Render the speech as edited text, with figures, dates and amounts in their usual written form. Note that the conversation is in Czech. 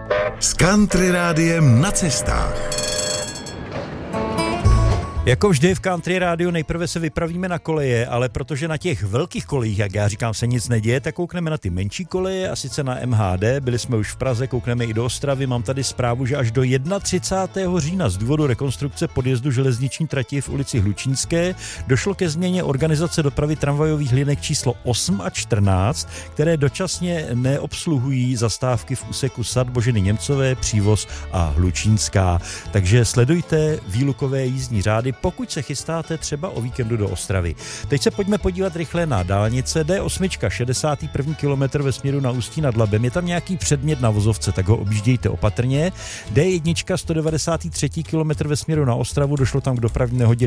S Country Rádiem na cestách. Jako vždy v Country Rádiu nejprve se vypravíme na koleje, ale protože na těch velkých kolejích, jak já říkám, se nic neděje, tak koukneme na ty menší koleje a sice na MHD. Byli jsme už v Praze, koukneme i do Ostravy. Mám tady zprávu, že až do 31. října z důvodu rekonstrukce podjezdu železniční trati v ulici Hlučínské došlo ke změně organizace dopravy tramvajových linek číslo 8 a 14, které dočasně neobsluhují zastávky v úseku Sad Boženy Němcové, Přívoz a Hlučínská. Takže sledujte výlukové jízdní řády, pokud se chystáte třeba o víkendu do Ostravy. Teď se pojďme podívat rychle na dálnice. D8, 61. kilometr ve směru na Ústí nad Labem. Je tam nějaký předmět na vozovce, tak ho objíždějte opatrně. D1, 193. kilometr ve směru na Ostravu, došlo tam k dopravní nehodě